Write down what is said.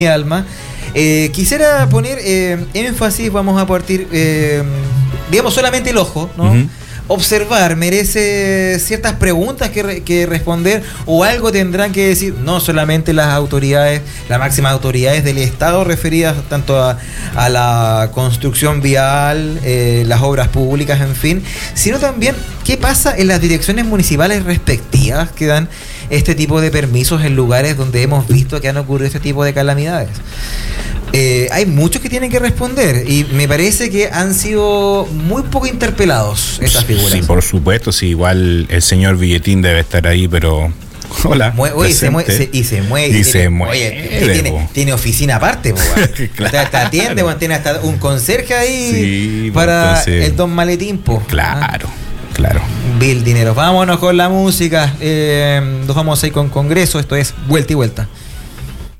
mi alma. Quisiera poner énfasis, vamos a partir, digamos, solamente el ojo, ¿no? Uh-huh. Observar merece ciertas preguntas que responder, o algo tendrán que decir, no solamente las autoridades, las máximas autoridades del Estado referidas tanto a la construcción vial, las obras públicas, en fin, sino también qué pasa en las direcciones municipales respectivas que dan este tipo de permisos en lugares donde hemos visto que han ocurrido este tipo de calamidades. Hay muchos que tienen que responder y me parece que han sido muy poco interpelados estas figuras. Sí, por supuesto, sí, igual el señor Billetín debe estar ahí, pero hola. Se mueve. Oye, tiene oficina aparte, claro. Te atiende, tiene hasta un conserje ahí, sí, para entonces, el don Maletín, claro. Bill Dineros. Vámonos con la música. Nos vamos a ir con Congreso. Esto es Vuelta y Vuelta.